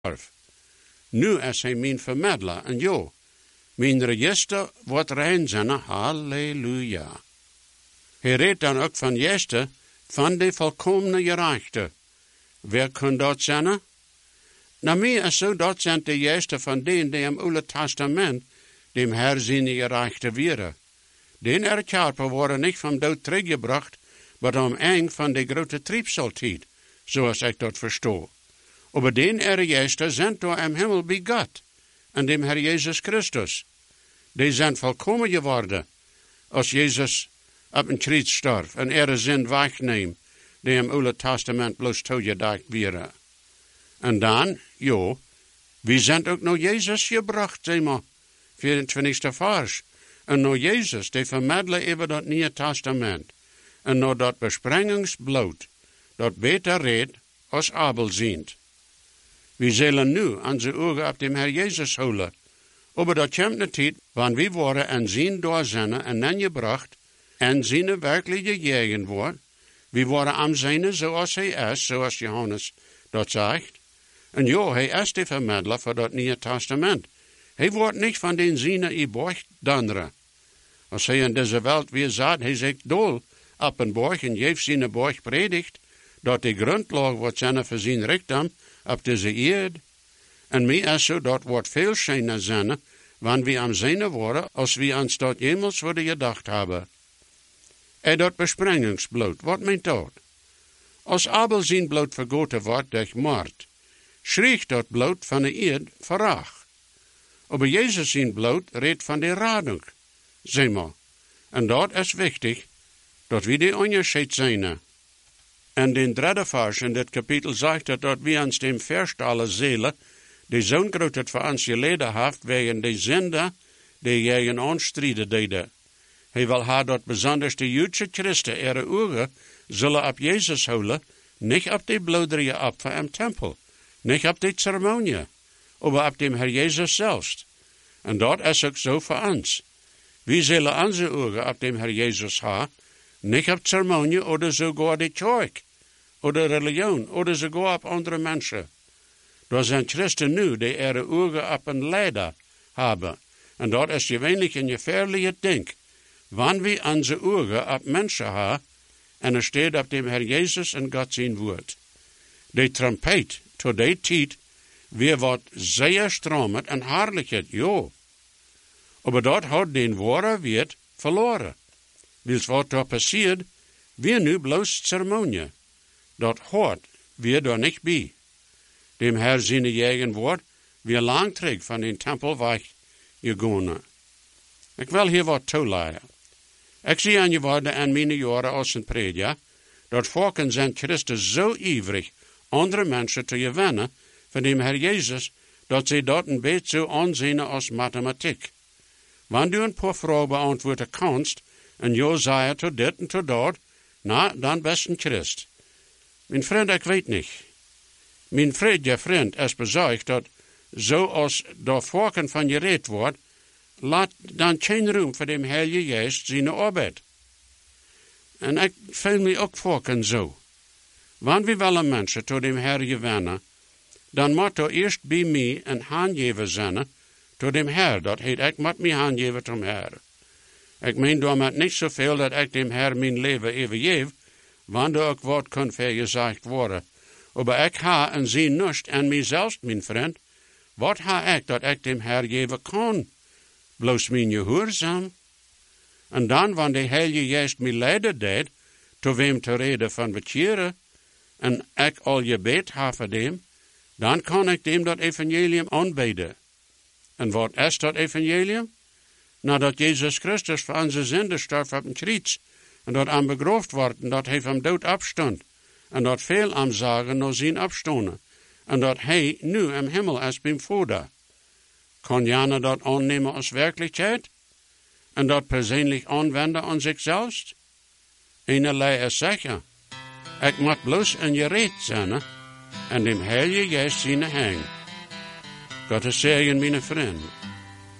Nu is hij mijn vermiddelaar en jo, mijn register wordt rein zijn, halleluja. Hij redt dan ook van Jester, van de volkomene gerechte. Wer kan dat zijn? Na mij is zo dat zijn de Jester van den die im Oude Testament dem Herr zijn gerechte wieren. Den erkjarpen worden niet van dood teruggebracht, maar om eng van de grote triebseltijd, zoals ik dat verstoor. Aber den Jester zijn door im Himmel bij God, en dem Herr Jezus Christus. Die zijn volkomen geworden, als Jezus op een kruis starf en zin wegneemt, die im Oude Testament bloos toegedacht wieren. En dan, wie zijn ook naar Jezus gebracht, zeg maar, 24e vers. En naar Jezus, die vermiddelen over dat Nieuwe Testament. En naar dat besprengingsbloed, dat beter redt als Abel ziet. We zullen nu onze ogen op dem Herr Jezus houden. Aber dat komt een tijd, wanneer we worden en zien doorzinnen en dan gebracht, en zijn werkelijke jegen worden. We worden am zijne zoals hij is, zoals Johannes dat zegt. En hij is de vermiddelaar voor dat Nieuwe Testament. Hij wordt niet van den zinnen geborgd danderen. Als hij in deze wereld weer zat, hij zegt dol op een borg en heeft zijn borg predigt, dat de grondlag wordt zijn voor zijn richting op deze eerd. En mij is zo, dat wordt veel schijner zijn, wanneer we am zijne worden, als we ons dat jemals worden gedacht hebben. En dat besprengingsbloed, wat meent dat? Als Abel zijn bloed vergoten wordt durch moord, schreeuwt dat bloed van de eerd verraag. Aber Jezus zijn bloed redt van de radung, zeg maar. En dat is wichtig, dat we die onderscheid zijn. En den derde vers in dit kapitel zegt dat we ons dem verstalen zelen, die zo'n groot het voor ons geleden heeft, wegen de zinde, die jij in ons strijden deden. Hij wil haar dat besonders de Joodse Christen ihre ogen zullen op Jezus houden, niet op de bloederige opfer im tempel, niet op de ceremonie, maar op dem Herr Jezus zelfs. En dat is ook zo voor ons. We zullen onze ogen op dem Herr Jezus hebben, niet op ceremonie oder sogar de kerk, oder religion, oder sogar op andere mensen. Er zijn Christen nu die ihre ogen op een leider hebben. En dat is gewöhnlich een gefährliche ding. Wanneer we onze ogen op mensen hebben, en er staat op dem Herr Jezus en God zijn woord. De trompet, tot die tijd, weer wat zeer stromend en herrlichheid, Aber dat had den ware wet verloren. Wils wat daar passiert, weer nu bloos ceremonie. Dat hoort weer daar niet bij. Dem Herr zijn eigen woord weer lang terug van den tempel weggegaan. Ik wil hier wat toeleiden. Ik zie aan je woorden en mijn jaren als een prediker, dat volken zijn Christen zo ivrig andere mensen te gewinnen van dem Herr Jezus, dat ze dat een beetje zo aanzien als mathematiek. Wanneer du een paar vragen beantwoorden kanst, en je zei tot dit en tot dat, dan best een Christ. Mijn vriend, ik weet niet. Mijn vriend is bezorgd dat, zoals door volken van je reed wordt, laat dan geen ruimte voor dem Heilige Geest zijn arbeid. En ik voel me ook volken zo. Wanneer we willen mensen tot dem Herr gewinnen, dan moet er eerst bij mij een handgever zijn tot dem Herr. Dat heet, ik moet mij handgeven tot dem Herr. Ik meen daarmee niet zoveel dat ik dem Herr mijn leven even geef, wanneer ook wat kan vergezegd worden. Maar ik ha en zie nust en mijzelf, mijn vriend. Wat ha ik dat ik dem Herr geven kan? Bloos mijn gehoorzaam. En dan, wanneer de Heilige Geest mij leiden deed, tot wem te reden van bekeren, en ik al gebed ha voor dem, dan kan ik dem dat evangelium aanbieden. En wat is dat evangelium? Nadat Jezus Christus voor onze zonde stierf op een kruis, en dat aan begroofd wordt, en dat hij van dood opstond, en dat veel aan zagen naar zijn opstonden, en dat hij nu im Himmel is bij Vader. Kan Jana dat aannemen als werkelijkheid? En dat persoonlijk aanwenden aan zichzelf? Einerlei is zeker. Ik moet bloos in je reed zijn, en dem Heilige Geest zijn hang. God is zegen, mijn vriend.